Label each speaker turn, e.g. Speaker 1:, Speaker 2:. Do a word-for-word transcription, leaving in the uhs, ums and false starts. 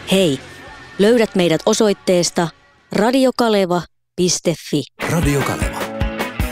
Speaker 1: Hei, löydät meidät osoitteesta radiokaleva piste fi.
Speaker 2: Radio Kaleva.